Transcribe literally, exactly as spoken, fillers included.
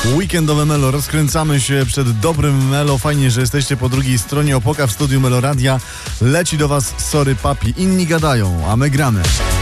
Weekendowe Melo, rozkręcamy się przed dobrym Melo. Fajnie, że jesteście po drugiej stronie Opoka w studiu Meloradia. Leci do was Sorry Papi. Inni gadają, a my gramy.